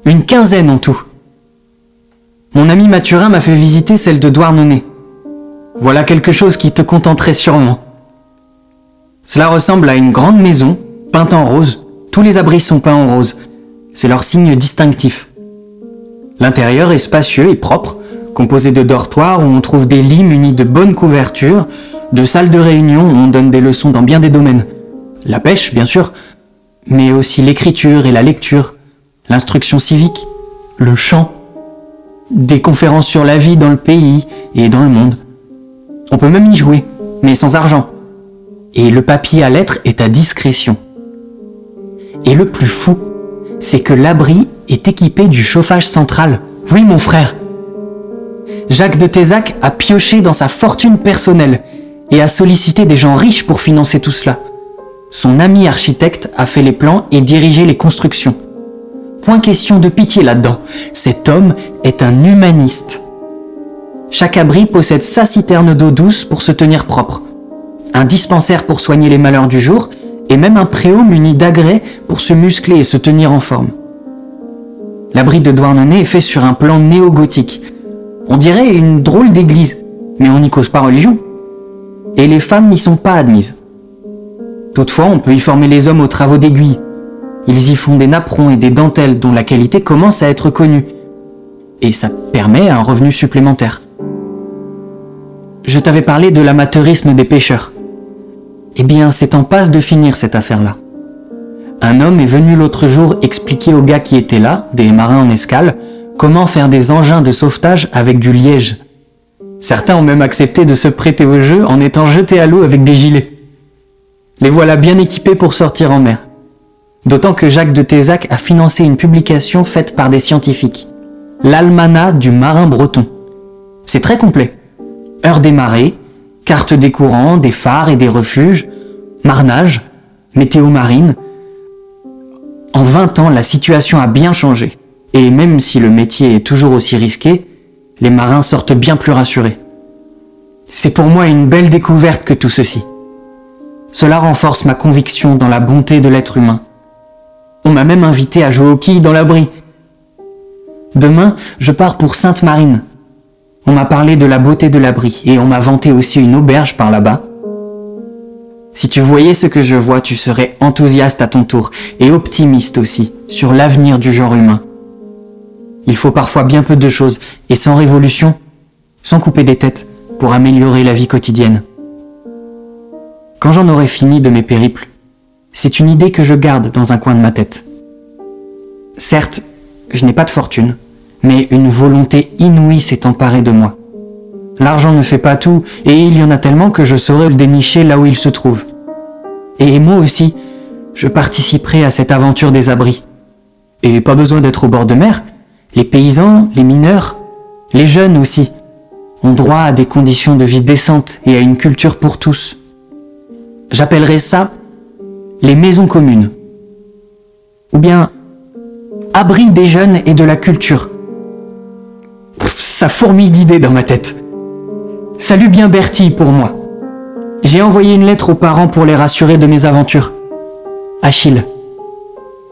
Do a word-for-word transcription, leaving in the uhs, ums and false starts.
Une quinzaine en tout. Mon ami Mathurin m'a fait visiter celle de Douarnenez. Voilà quelque chose qui te contenterait sûrement. Cela ressemble à une grande maison, peinte en rose. Tous les abris sont peints en rose. C'est leur signe distinctif. L'intérieur est spacieux et propre, composé de dortoirs où on trouve des lits munis de bonnes couvertures, de salles de réunion où on donne des leçons dans bien des domaines. La pêche, bien sûr, mais aussi l'écriture et la lecture, l'instruction civique, le chant, des conférences sur la vie dans le pays et dans le monde. On peut même y jouer, mais sans argent. Et le papier à lettres est à discrétion. Et le plus fou, c'est que l'abri est équipé du chauffage central. Oui, mon frère. Jacques de Tézac a pioché dans sa fortune personnelle et a sollicité des gens riches pour financer tout cela. Son ami architecte a fait les plans et dirigé les constructions. Point question de pitié là-dedans. Cet homme est un humaniste. Chaque abri possède sa citerne d'eau douce pour se tenir propre, un dispensaire pour soigner les malheurs du jour et même un préau muni d'agrès pour se muscler et se tenir en forme. L'abri de Douarnenez est fait sur un plan néo-gothique. On dirait une drôle d'église, mais on n'y cause pas religion. Et les femmes n'y sont pas admises. Toutefois, on peut y former les hommes aux travaux d'aiguille. Ils y font des napperons et des dentelles dont la qualité commence à être connue. Et ça permet un revenu supplémentaire. Je t'avais parlé de l'amateurisme des pêcheurs. Eh bien, c'est en passe de finir cette affaire-là. Un homme est venu l'autre jour expliquer aux gars qui étaient là, des marins en escale, comment faire des engins de sauvetage avec du liège. Certains ont même accepté de se prêter au jeu en étant jetés à l'eau avec des gilets. Les voilà bien équipés pour sortir en mer. D'autant que Jacques de Tézac a financé une publication faite par des scientifiques. L'Almanach du marin breton. C'est très complet. Heure des marées, carte des courants, des phares et des refuges, marnage, météo marine. En vingt ans, la situation a bien changé. Et même si le métier est toujours aussi risqué, les marins sortent bien plus rassurés. C'est pour moi une belle découverte que tout ceci. Cela renforce ma conviction dans la bonté de l'être humain. On m'a même invité à jouer aux quilles dans l'abri. Demain, je pars pour Sainte-Marine. On m'a parlé de la beauté de l'abri et on m'a vanté aussi une auberge par là-bas. Si tu voyais ce que je vois, tu serais enthousiaste à ton tour et optimiste aussi sur l'avenir du genre humain. Il faut parfois bien peu de choses et sans révolution, sans couper des têtes, pour améliorer la vie quotidienne. Quand j'en aurai fini de mes périples, c'est une idée que je garde dans un coin de ma tête. Certes, je n'ai pas de fortune, mais une volonté inouïe s'est emparée de moi. L'argent ne fait pas tout, et il y en a tellement que je saurais le dénicher là où il se trouve. Et moi aussi, je participerai à cette aventure des abris. Et pas besoin d'être au bord de mer, les paysans, les mineurs, les jeunes aussi, ont droit à des conditions de vie décentes et à une culture pour tous. J'appellerai ça les maisons communes. Ou bien abri des jeunes et de la culture. Pff, ça fourmille d'idées dans ma tête. Salut bien Bertie pour moi. J'ai envoyé une lettre aux parents pour les rassurer de mes aventures. Achille.